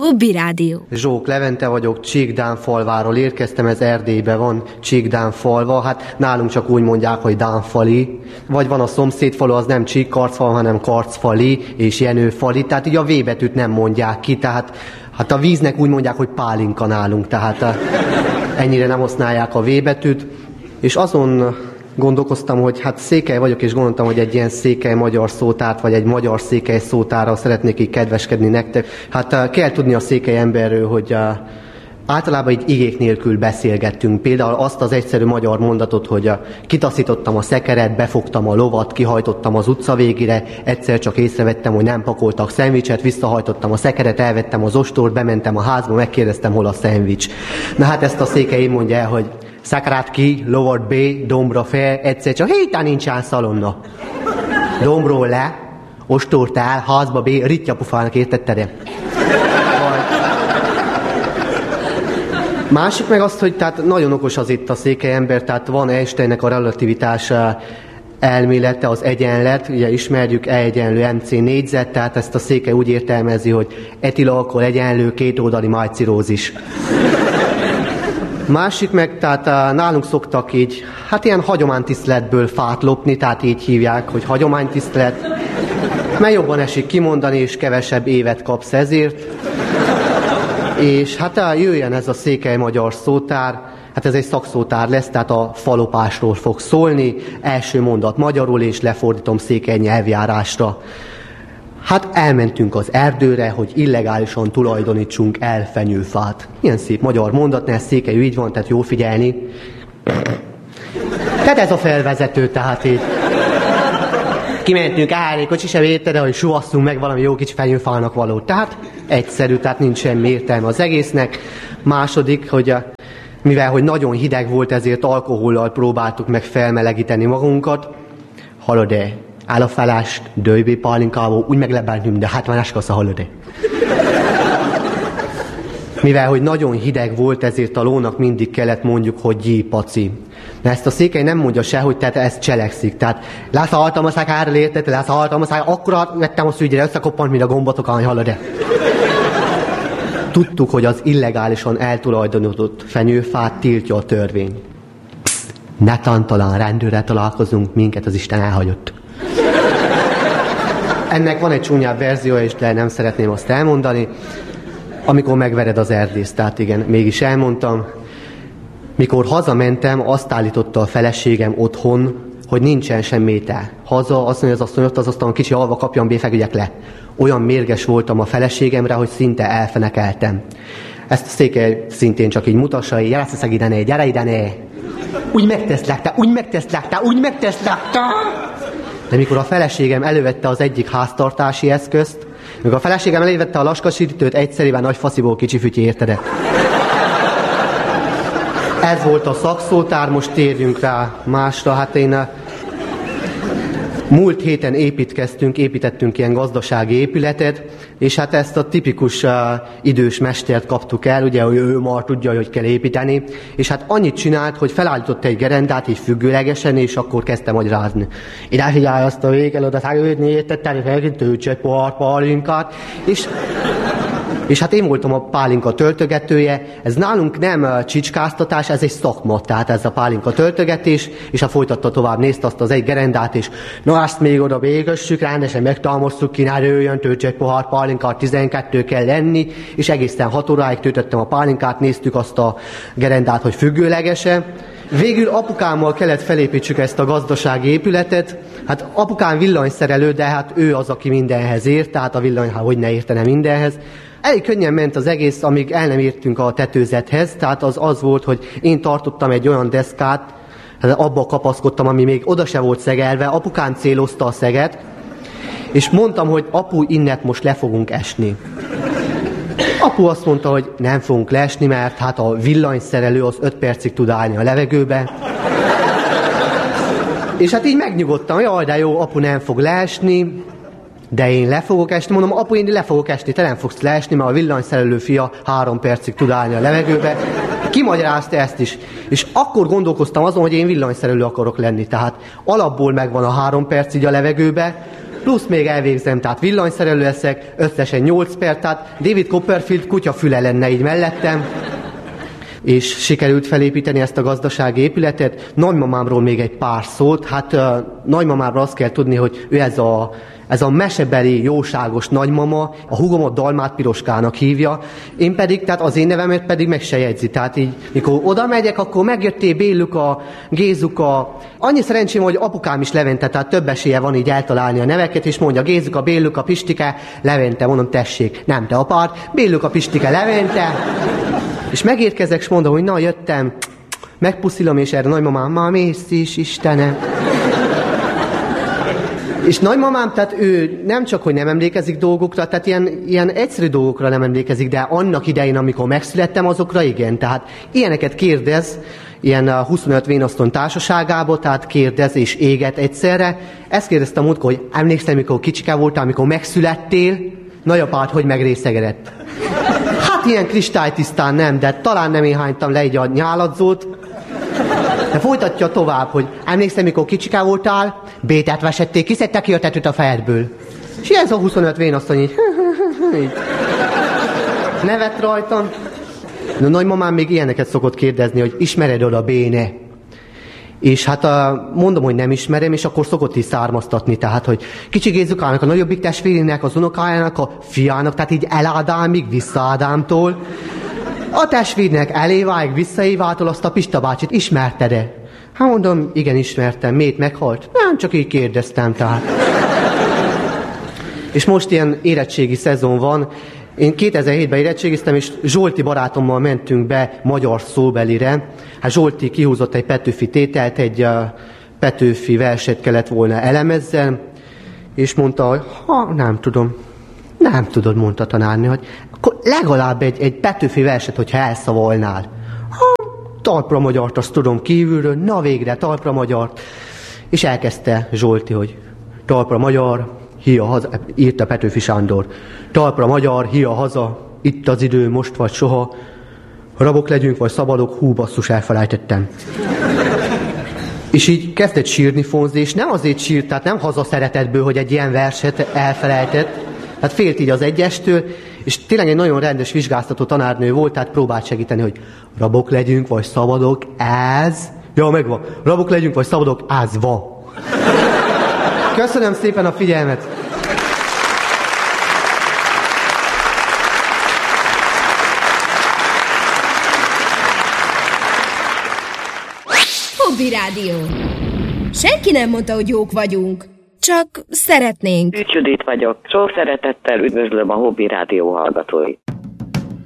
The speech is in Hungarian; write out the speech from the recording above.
Hobby Rádió. Zsók Levente vagyok, Csík-Dánfalváról érkeztem, ez Erdélybe van, Csík-Dánfalva. Hát nálunk csak úgy mondják, hogy Dánfali. Vagy van a szomszédfalu, az nem Csík-Karcfal, hanem Karcfali és Jenőfali. Tehát így a V betűt nem mondják ki, tehát hát a víznek úgy mondják, hogy pálinka nálunk, tehát ennyire nem használják a V betűt. És azon gondolkoztam, hogy hát székely vagyok, és gondoltam, hogy egy ilyen székely magyar szótárt, vagy egy magyar székely szótárral szeretnék így kedveskedni nektek. Hát kell tudni a székely emberről, hogy általában így igék nélkül beszélgettünk. Például azt az egyszerű magyar mondatot, hogy kitaszítottam a szekeret, befogtam a lovat, kihajtottam az utca végére, egyszer csak észrevettem, hogy nem pakoltak szendvicset, visszahajtottam a szekeret, elvettem az ostort, bementem a házba, megkérdeztem, hol a szendvics. Na hát ezt a székely így mondja el, hogy szekerát ki, lovat B, dombra fel, egyszer csak hétán nincsen szalonna. Dombról le, ostort el, házba B, rittyapufának értetted-e? Másik meg azt, hogy tehát nagyon okos az itt a székely ember, tehát van Einsteinnek a relativitás elmélete, az egyenlet, ugye ismerjük E egyenlő MC négyzet, tehát ezt a székely úgy értelmezi, hogy etilalkohol egyenlő kétoldali májcirózis. Másik meg, tehát nálunk szoktak így, hát ilyen hagyománytiszteletből fát lopni, tehát így hívják, hogy hagyománytisztelet, mert jobban esik kimondani, és kevesebb évet kapsz ezért. És hát jöjjön ez a székely magyar szótár, hát ez egy szakszótár lesz, tehát a falopásról fog szólni, első mondat magyarul, és lefordítom székely nyelvjárásra. Hát elmentünk az erdőre, hogy illegálisan tulajdonítsunk el fenyőfát. Ilyen szép magyar mondat, ne, ez székelyű így van, tehát jó figyelni. Tehát ez a felvezető, tehát így. Kimentünk állni, sem érted, hogy suvasszunk meg valami jó kicsi fenyőfának való. Tehát egyszerű, tehát nincs semmi értelme az egésznek. Második, hogy mivel hogy nagyon hideg volt, ezért alkohollal próbáltuk meg felmelegíteni magunkat. Hallod-e? Áll a felást, dőjbé pálinkával, úgy meglebeltünk, de hát már áskasz a hallod-e? Mivel hogy nagyon hideg volt, ezért a lónak mindig kellett mondjuk, hogy jé, paci. De ezt a székely nem mondja se, hogy tehát ezt cselekszik. Tehát leszaltam a szekárral, érted? Leszaltam a szekárral, akkor vettem a szügyre, összekoppant, mint a gombotokon, hallod-e? Tudtuk, hogy az illegálisan eltulajdonított fenyőfát tiltja a törvény. Netán rendőrrel találkozunk, minket az Isten elhagyott. Ennek van egy csúnyább verziója is, de nem szeretném azt elmondani. Amikor megvered az erdészt, tehát igen, mégis elmondtam. Mikor hazamentem, azt állította a feleségem otthon, hogy nincsen semmi étel. Haza, azt mondja, az asszony ott az asztalon, kicsi alva, kapjam, feküdjek le. Olyan mérges voltam a feleségemre, hogy szinte elfenekeltem. Ezt a székely szintén csak így mutassa, hogy gyere idene, gyere idene. Úgy megteszlek, úgy megteszlek. De mikor a feleségem elővette az egyik háztartási eszközt, mikor a feleségem elővette a laskasítőt, egyszerűen nagy fasziból kicsi fütyi, érted? Ez volt a szakszótár, most térjünk rá másra. Hát én múlt héten építettünk ilyen gazdasági épületet, és hát ezt a tipikus idős mestert kaptuk el, ugye, hogy ő már tudja, hogy kell építeni, és hát annyit csinált, hogy felállított egy gerendát így függőlegesen, és akkor kezdte magyarázni. Ide figyelj, azt a végel oda szegődni, értettem, hogy tölts egy pohár pálinkát, és hát én voltam a pálinka töltögetője, ez nálunk nem csicskáztatás, ez egy szakma, tehát ez a pálinka töltögetés, és hát folytatta tovább, nézte azt az egy gerendát, és na azt még oda végössük, rendesen megtámasztjuk ki, ne jöjjön, tölts egy pohár pálinkát, 12 kell lenni, és egészen 6 óráig töltöttem a pálinkát, néztük azt a gerendát, hogy függőlegese. Végül apukámmal kellett felépítsük ezt a gazdasági épületet. Hát apukám villanyszerelő, de hát ő az, aki mindenhez ért, tehát a villany, hogy ne értene mindenhez. Elég könnyen ment az egész, amíg el nem értünk a tetőzethez, tehát az volt, hogy én tartottam egy olyan deszkát, abba kapaszkodtam, ami még oda se volt szegelve, apukám célozta a szeget, és mondtam, hogy apu, innet most le fogunk esni. Apu azt mondta, hogy nem fogunk leesni, mert hát a villanyszerelő az 5 percig tud állni a levegőbe. És hát így megnyugodtam, jaj, de jó, apu nem fog leesni, de én le fogok esni. Mondom, apu, én le fogok esni, te nem fogsz leesni, mert a villanyszerelő fia 3 percig tud állni a levegőbe. Kimagyarázta ezt is. És akkor gondolkoztam azon, hogy én villanyszerelő akarok lenni. Tehát alapból megvan a 3 percig a levegőbe, plusz még elvégzem, tehát villanyszerelő leszek, összesen 8 perc, tehát David Copperfield kutyafüle lenne így mellettem. És sikerült felépíteni ezt a gazdasági épületet. Nagymamámról még egy pár szót. Hát nagymamámról azt kell tudni, hogy ő ez a mesebeli, jóságos nagymama, a húgomat Dalmát Piroskának hívja, én pedig, tehát az én nevemet pedig meg se jegyzi. Tehát így, mikor oda megyek, akkor megjöttél Béluka, Gézuka. Annyi szerencsém, hogy apukám is Levente, tehát több esélye van így eltalálni a neveket, és mondja Gézuka, Béluka, Pistike, Levente, mondom, tessék, nem te apád, Béluka, Pistike, Levente. És megérkezek, és mondom, hogy na, jöttem, megpuszilom, és erre nagymamám, már mész is, Istenem. És nagymamám, tehát ő nem csak, hogy nem emlékezik dolgokra, tehát ilyen egyszerű dolgokra nem emlékezik, de annak idején, amikor megszülettem, azokra igen. Tehát ilyeneket kérdez, ilyen 25 vénaszton társaságába, tehát kérdez és éget egyszerre. Ezt kérdeztem múltkor, hogy emlékszem, mikor kicsike voltál, amikor megszülettél, nagyapád, hogy megrészegedett. Hát ilyen kristálytisztán nem, de talán nem én hánytam le így a nyáladzót. De folytatja tovább, hogy emlékszem, mikor kicsike voltál, bétát vesették, kiszedtek ki a tetőt a fejedből. És ez a 25 vénasszony így. Nevet rajtam. A nagymamám még ilyeneket szokott kérdezni, hogy ismered oda Béne? És hát mondom, hogy nem ismerem, és akkor szokott is származtatni, tehát, hogy kicsi Gézukának, a nagyobbik testvérének, az unokájának, a fiának, tehát így el Ádámig, vissza Ádámtól. A testvérnek eléváig, vissza Évától azt a Pista bácsit ismerted-e? Hát mondom, igen, ismertem. Miért meghalt? Nem, csak így kérdeztem, tehát. És most ilyen érettségi szezon van. Én 2007-ben érettségiztem, és Zsolti barátommal mentünk be magyar szóbelire. Hát Zsolti kihúzott egy Petőfi tételt, egy Petőfi verset kellett volna elemezzen, és mondta, hogy nem tudod, mondta tanárnő, hogy akkor legalább egy Petőfi verset, hogyha elszavolnál. Talpra magyart, azt tudom kívülről, na végre, talpra magyart. És elkezdte Zsolti, hogy talpra magyar, hia haza, írta Petőfi Sándor. Talpra magyar, hia haza, itt az idő, most vagy soha. Rabok legyünk, vagy szabadok, hú basszus, elfelejtettem. És így kezdett sírni Fonzi, és nem azért sírt, tehát nem hazaszeretetből, hogy egy ilyen verset elfelejtett. Hát félt így az egyestől, és tényleg egy nagyon rendes vizsgáztató tanárnő volt, tehát próbált segíteni, hogy rabok legyünk, vagy szabadok, ez... Ja, megvan. Rabok legyünk, vagy szabadok, ez va. Köszönöm szépen a figyelmet! Hobby Rádió. Senki nem mondta, hogy jók vagyunk. Csak szeretnénk. Ügy Judit vagyok. Sok szeretettel üdvözlöm a Hobby Rádió hallgatóit.